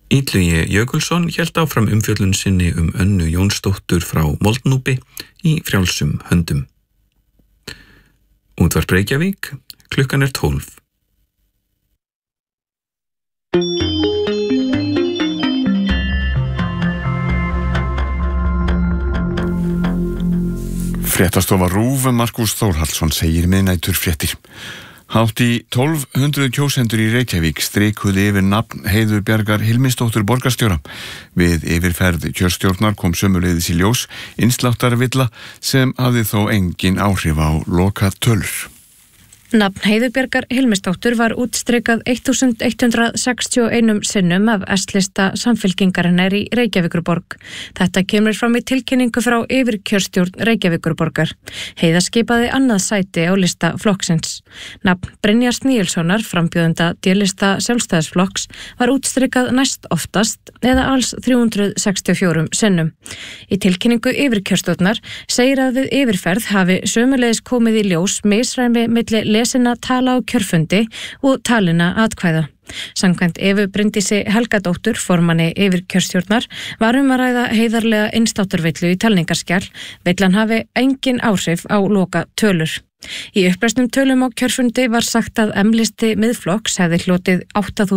Illugi Jökulsson hélt áfram umfjöllun sinni Önnu Jónsdóttur frá Moldnúpi í frjálsum höndum. Útvarp Reykjavík, klukkan 12. Fréttastofa RÚV, Markús Þórhallsson segir miðnæturfréttir. Hátt í 1200 kjósendur í Reykjavík strikuðu yfir nafn Heiðu Bjargar Hilmisdóttur borgarstjóra. Við yfirferð kjörstjórnar kom sömuleiðis í ljós innsláttarvilla sem hafði þó engin áhrif á lokatölur. Nafn Heiðu Bjargar Hilmisdóttur var útstrikað 1161 sinnum af S-lista Samfylkingarinnar í Reykjavíkurborg. Þetta kemur fram í tilkynningu frá yfirkjörstjórn Reykjavíkurborgar. Heiða skipaði annað sæti á lista flokksins. Nafn Brynjars Níelssonar, frambjóðanda D-lista Sjálfstæðisflokks, var útstrikað næst oftast eða alls 364 sinnum. Í tilkynningu yfirkjörstjórnar segir að við yfirferð hafi sömuleiðis komið í ljós misræmi milli lesinna tala á kjörfundi og talina atkvæða. Samkvæmt Evu Bryndísi Helgadóttur, formanni yfirkjörstjórnar, var að ræða heiðarlega innsláttarvillu í talningarskjal. Villan hafi engin áhrif á loka tölur. Í upplesnum tölum á kjörfundi var sagt að M-listi Miðflokks hefði hlotið 8.000